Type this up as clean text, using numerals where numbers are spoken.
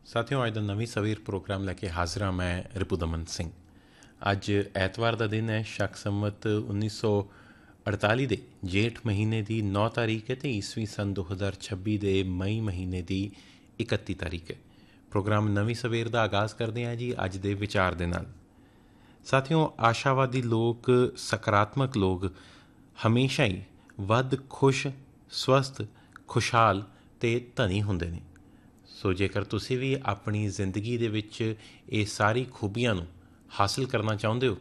ਸਾਥੀਓ, ਅੱਜ ਦਾ ਨਵੀਂ ਸਵੇਰ ਪ੍ਰੋਗਰਾਮ ਲੈ ਕੇ ਹਾਜ਼ਰ ਹਾਂ ਮੈਂ ਰਿਪੁਦਮਨ ਸਿੰਘ। ਅੱਜ ਐਤਵਾਰ ਦਾ ਦਿਨ ਹੈ। ਸ਼ਕ ਸੰਮਤ 1948 ਦੇ ਜੇਠ ਮਹੀਨੇ ਦੀ 9 ਤਾਰੀਖ ਹੈ ਅਤੇ ਈਸਵੀ ਸਨ 2026 ਦੇ ਮਈ ਮਹੀਨੇ ਦੀ 31 ਤਾਰੀਖ ਹੈ। ਪ੍ਰੋਗਰਾਮ ਨਵੀਂ ਸਵੇਰ ਦਾ ਆਗਾਜ਼ ਕਰਦੇ ਹਾਂ ਜੀ ਅੱਜ ਦੇ ਵਿਚਾਰ ਦੇ ਨਾਲ। ਸਾਥੀਓ, ਆਸ਼ਾਵਾਦੀ ਲੋਕ, ਸਕਾਰਾਤਮਕ ਲੋਕ ਹਮੇਸ਼ਾ ਹੀ ਵੱਧ ਖੁਸ਼, ਸਵਸਥ, ਖੁਸ਼ਹਾਲ ਅਤੇ ਧਨੀ ਹੁੰਦੇ ਨੇ। ਸੋ ਜੇਕਰ ਤੁਸੀਂ ਵੀ ਆਪਣੀ ਜ਼ਿੰਦਗੀ ਦੇ ਵਿੱਚ ਇਹ ਸਾਰੀ ਖੂਬੀਆਂ ਨੂੰ ਹਾਸਿਲ ਕਰਨਾ ਚਾਹੁੰਦੇ ਹੋ